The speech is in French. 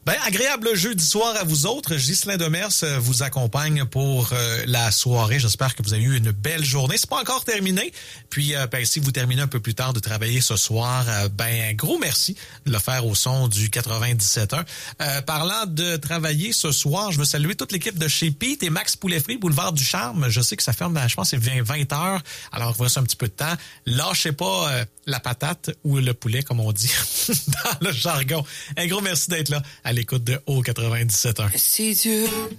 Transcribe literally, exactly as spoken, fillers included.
Ben, agréable jeudi soir à vous autres. Ghislain Demers vous accompagne pour euh, la soirée. J'espère que vous avez eu une belle journée. C'est pas encore terminé. Puis, euh, ben, si vous terminez un peu plus tard de travailler ce soir, euh, ben, gros merci de le faire au son du quatre-vingt-dix-sept un. Euh, parlant de travailler ce soir, je veux saluer toute l'équipe de chez Pete et Max Poulet-Frit, Boulevard du Charme. Je sais que ça ferme, je pense, c'est vingt heures. Alors, il vous reste un petit peu de temps. Lâchez pas euh, la patate ou le poulet, comme on dit dans le jargon. Un gros merci d'être là à l'écoute de O quatre-vingt-dix-sept un. Si Dieu